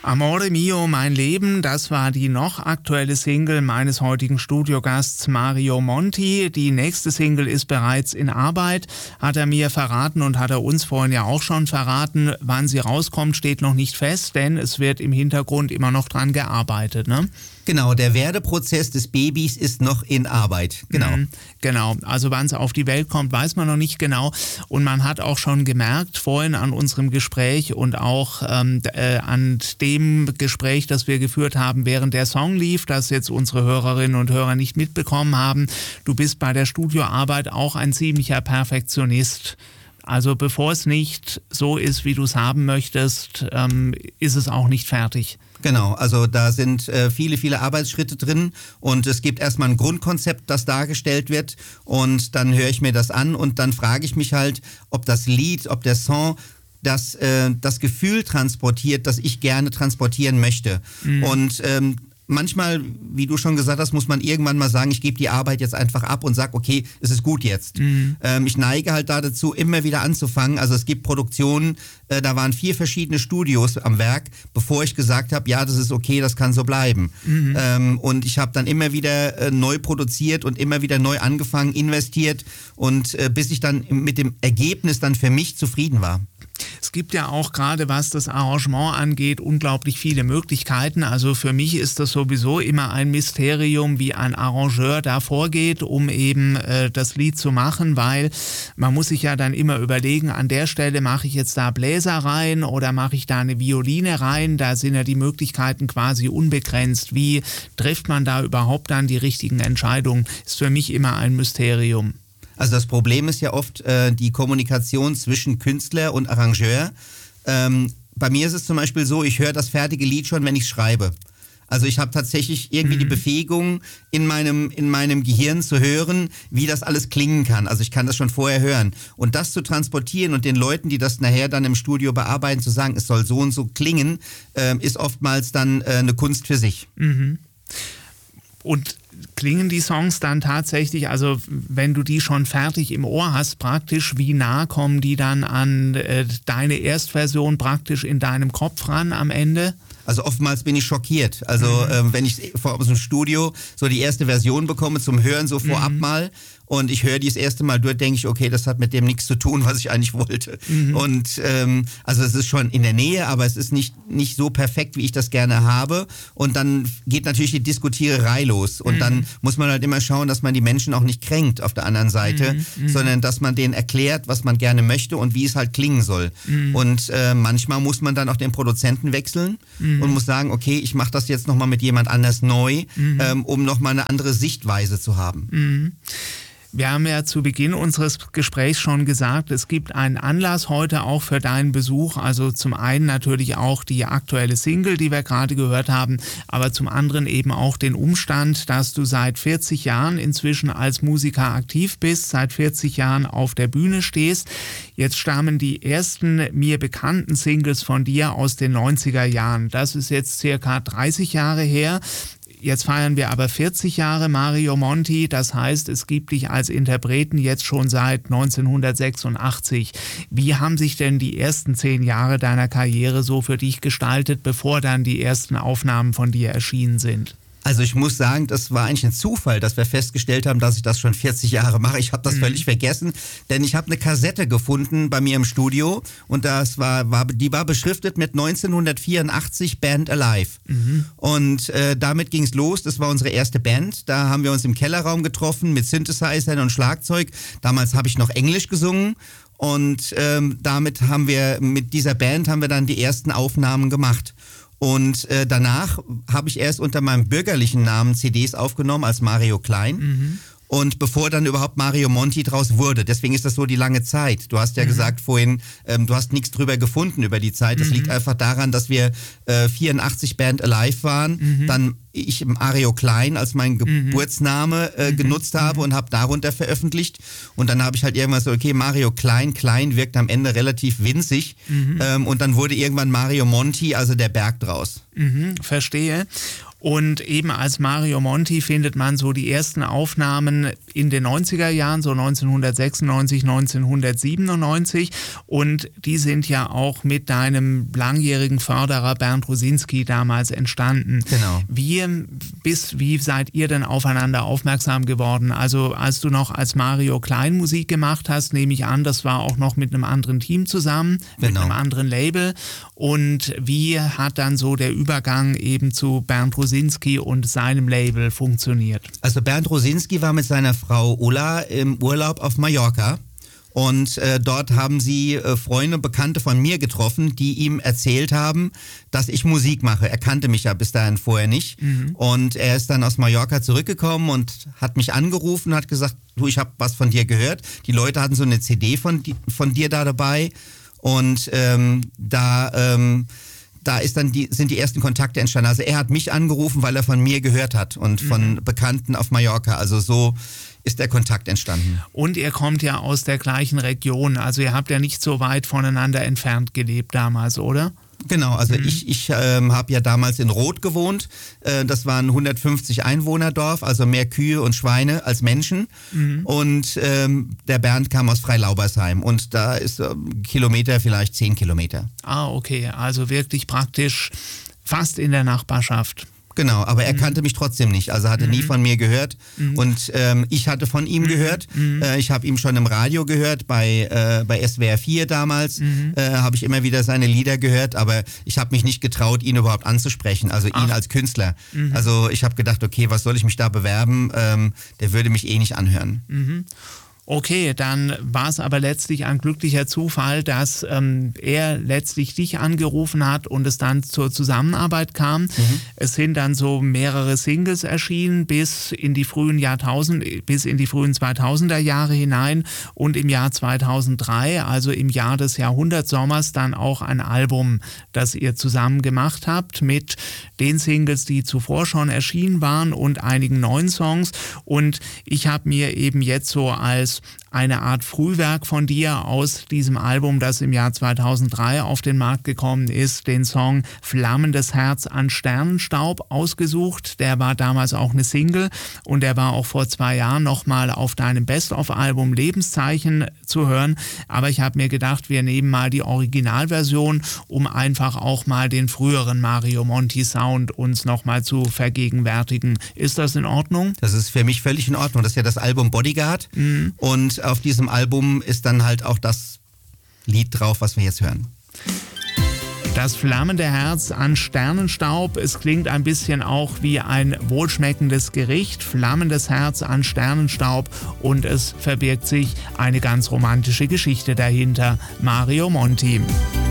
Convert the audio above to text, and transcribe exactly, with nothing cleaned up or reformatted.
Amore mio, mein Leben, das war die noch aktuelle Single meines heutigen Studiogasts Mario Monti. Die nächste Single ist bereits in Arbeit, hat er mir verraten und hat er uns vorhin ja auch schon verraten. Wann sie rauskommt, steht noch nicht fest, denn es wird im Hintergrund immer noch dran gearbeitet, ne? Genau, der Werdeprozess des Babys ist noch in Arbeit. Genau. Mhm, genau, also wann es auf die Welt kommt, weiß man noch nicht genau. Und man hat auch schon gemerkt, vorhin an unserem Gespräch und auch ähm, äh, an dem Gespräch, das wir geführt haben, während der Song lief, das jetzt unsere Hörerinnen und Hörer nicht mitbekommen haben, du bist bei der Studioarbeit auch ein ziemlicher Perfektionist. Also bevor es nicht so ist, wie du es haben möchtest, ähm, ist es auch nicht fertig. Genau, also da sind äh, viele, viele Arbeitsschritte drin und es gibt erstmal ein Grundkonzept, das dargestellt wird und dann höre ich mir das an und dann frage ich mich halt, ob das Lied, ob der Song das, äh, das Gefühl transportiert, das ich gerne transportieren möchte. Mhm. Und ähm, manchmal, wie du schon gesagt hast, muss man irgendwann mal sagen, ich gebe die Arbeit jetzt einfach ab und sage, okay, es ist gut jetzt. Mhm. Ähm, ich neige halt da dazu, immer wieder anzufangen. Also es gibt Produktionen, äh, da waren vier verschiedene Studios am Werk, bevor ich gesagt habe, ja, das ist okay, das kann so bleiben. Mhm. Ähm, und ich habe dann immer wieder äh, neu produziert und immer wieder neu angefangen, investiert und äh, bis ich dann mit dem Ergebnis dann für mich zufrieden war. Es gibt ja auch gerade, was das Arrangement angeht, unglaublich viele Möglichkeiten. Also für mich ist das sowieso immer ein Mysterium, wie ein Arrangeur da vorgeht, um eben äh, das Lied zu machen, weil man muss sich ja dann immer überlegen, an der Stelle mache ich jetzt da Bläser rein oder mache ich da eine Violine rein. Da sind ja die Möglichkeiten quasi unbegrenzt. Wie trifft man da überhaupt dann die richtigen Entscheidungen? Ist für mich immer ein Mysterium. Also das Problem ist ja oft äh, die Kommunikation zwischen Künstler und Arrangeur. Ähm, bei mir ist es zum Beispiel so, ich höre das fertige Lied schon, wenn ich es schreibe. Also ich habe tatsächlich irgendwie mhm. die Befähigung in meinem, in meinem Gehirn zu hören, wie das alles klingen kann. Also ich kann das schon vorher hören. Und das zu transportieren und den Leuten, die das nachher dann im Studio bearbeiten, zu sagen, es soll so und so klingen, äh, ist oftmals dann äh, eine Kunst für sich. Mhm. Und klingen die Songs dann tatsächlich, also wenn du die schon fertig im Ohr hast, praktisch, wie nah kommen die dann an äh, deine Erstversion praktisch in deinem Kopf ran am Ende? Also oftmals bin ich schockiert. Also mhm. ähm, wenn ich vor aus dem Studio so die erste Version bekomme zum Hören so vorab mhm. mal und ich höre die das erste Mal durch, denke ich, okay, das hat mit dem nichts zu tun, was ich eigentlich wollte. Mhm. Und ähm, also es ist schon in der Nähe, aber es ist nicht, nicht so perfekt, wie ich das gerne habe. Und dann geht natürlich die Diskutiererei los. Und mhm. dann muss man halt immer schauen, dass man die Menschen auch nicht kränkt auf der anderen Seite, mhm. sondern dass man denen erklärt, was man gerne möchte und wie es halt klingen soll. Mhm. Und äh, manchmal muss man dann auch den Produzenten wechseln mhm. und muss sagen, okay, ich mache das jetzt nochmal mit jemand anders neu, mhm. ähm, um nochmal eine andere Sichtweise zu haben. Mhm. Wir haben ja zu Beginn unseres Gesprächs schon gesagt, es gibt einen Anlass heute auch für deinen Besuch. Also zum einen natürlich auch die aktuelle Single, die wir gerade gehört haben, aber zum anderen eben auch den Umstand, dass du seit vierzig Jahren inzwischen als Musiker aktiv bist, seit vierzig Jahren auf der Bühne stehst. Jetzt stammen die ersten mir bekannten Singles von dir aus den neunziger Jahren. Das ist jetzt circa dreißig Jahre her. Jetzt feiern wir aber vierzig Jahre Mario Monti, das heißt, es gibt dich als Interpreten jetzt schon seit neunzehnhundertsechsundachtzig. Wie haben sich denn die ersten zehn Jahre deiner Karriere so für dich gestaltet, bevor dann die ersten Aufnahmen von dir erschienen sind? Also ich muss sagen, das war eigentlich ein Zufall, dass wir festgestellt haben, dass ich das schon vierzig Jahre mache. Ich habe das mhm. völlig vergessen, denn ich habe eine Kassette gefunden bei mir im Studio und das war, war die war beschriftet mit neunzehnhundertvierundachtzig Band Alive. Mhm. Und äh, damit ging es los. Das war unsere erste Band. Da haben wir uns im Kellerraum getroffen mit Synthesizern und Schlagzeug. Damals habe ich noch Englisch gesungen. Und ähm, damit haben wir, mit dieser Band haben wir dann die ersten Aufnahmen gemacht. Und äh, danach habe ich erst unter meinem bürgerlichen Namen C Ds aufgenommen als Mario Klein. Mhm. Und bevor dann überhaupt Mario Monti draus wurde. Deswegen ist das so die lange Zeit. Du hast ja mhm. gesagt vorhin, ähm, du hast nichts drüber gefunden über die Zeit. Das mhm. liegt einfach daran, dass wir äh, vierundachtzig Band Alive waren. Mhm. Dann ich Mario Klein als meinen mhm. Geburtsname äh, mhm. genutzt habe und habe darunter veröffentlicht. Und dann habe ich halt irgendwann so, okay, Mario Klein, Klein wirkt am Ende relativ winzig. Mhm. Ähm, und dann wurde irgendwann Mario Monti, also der Berg draus. Mhm, verstehe. Und eben als Mario Monti findet man so die ersten Aufnahmen in den neunziger Jahren, so neunzehnhundertsechsundneunzig, neunzehnhundertsiebenundneunzig. Und die sind ja auch mit deinem langjährigen Förderer Bernd Rosinski damals entstanden. Genau. Wie, bist, wie seid ihr denn aufeinander aufmerksam geworden? Also als du noch als Mario Klein Musik gemacht hast, nehme ich an, das war auch noch mit einem anderen Team zusammen, genau. mit einem anderen Label. Und wie hat dann so der Übergang eben zu Bernd Rosinski und seinem Label funktioniert? Also Bernd Rosinski war mit seiner Frau Ulla im Urlaub auf Mallorca. Und äh, dort haben sie äh, Freunde, Bekannte von mir getroffen, die ihm erzählt haben, dass ich Musik mache. Er kannte mich ja bis dahin vorher nicht. Mhm. Und er ist dann aus Mallorca zurückgekommen und hat mich angerufen und hat gesagt, du, ich habe was von dir gehört. Die Leute hatten so eine C D von, von dir da dabei. Und ähm, da... Ähm, Da ist dann die, sind die ersten Kontakte entstanden. Also er hat mich angerufen, weil er von mir gehört hat und von mhm. Bekannten auf Mallorca. Also so ist der Kontakt entstanden. Und ihr kommt ja aus der gleichen Region. Also ihr habt ja nicht so weit voneinander entfernt gelebt damals, oder? Genau, also mhm. ich, ich ähm, habe ja damals in Roth gewohnt. Äh, das war ein hundertfünfzig Einwohnerdorf, also mehr Kühe und Schweine als Menschen. Mhm. Und ähm, der Bernd kam aus Freilaubersheim und da ist äh, Kilometer, vielleicht zehn Kilometer. Ah, okay, also wirklich praktisch fast in der Nachbarschaft. Genau, aber er mhm. kannte mich trotzdem nicht, also hatte mhm. nie von mir gehört mhm. und ähm, ich hatte von ihm mhm. gehört. Mhm. Äh, ich habe ihn schon im Radio gehört, bei, äh, bei S W R vier damals mhm. äh, habe ich immer wieder seine Lieder gehört, aber ich habe mich nicht getraut, ihn überhaupt anzusprechen, also Ach. ihn als Künstler. Mhm. Also ich habe gedacht, okay, was soll ich mich da bewerben, ähm, der würde mich eh nicht anhören. Mhm. Okay, dann war es aber letztlich ein glücklicher Zufall, dass ähm, er letztlich dich angerufen hat und es dann zur Zusammenarbeit kam. Mhm. Es sind dann so mehrere Singles erschienen bis in die frühen Jahrtausend, bis in die frühen zweitausender Jahre hinein und im Jahr zweitausenddrei, also im Jahr des Jahrhundertsommers, dann auch ein Album, das ihr zusammen gemacht habt mit den Singles, die zuvor schon erschienen waren und einigen neuen Songs. Und ich habe mir eben jetzt so als eine Art Frühwerk von dir aus diesem Album, das im Jahr zweitausenddrei auf den Markt gekommen ist, den Song Flammendes Herz an Sternenstaub ausgesucht. Der war damals auch eine Single und der war auch vor zwei Jahren nochmal auf deinem Best-of-Album Lebenszeichen zu hören. Aber ich habe mir gedacht, wir nehmen mal die Originalversion, um einfach auch mal den früheren Mario Monti Sound uns nochmal zu vergegenwärtigen. Ist das in Ordnung? Das ist für mich völlig in Ordnung. Das ist ja das Album Bodyguard. Mhm. Und auf diesem Album ist dann halt auch das Lied drauf, was wir jetzt hören. Das flammende Herz an Sternenstaub. Es klingt ein bisschen auch wie ein wohlschmeckendes Gericht. Flammendes Herz an Sternenstaub. Und es verbirgt sich eine ganz romantische Geschichte dahinter. Mario Monti.